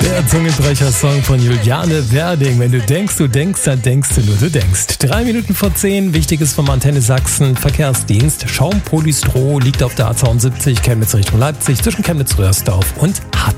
Der Zungenbrecher-Song von Juliane Werding. Wenn du denkst, dann denkst du nur, du denkst. 3 Minuten vor 10, Wichtiges vom Antenne Sachsen Verkehrsdienst. Schaumpolystro liegt auf der A72 Chemnitz Richtung Leipzig zwischen Chemnitz-Röhrsdorf und Hattingen.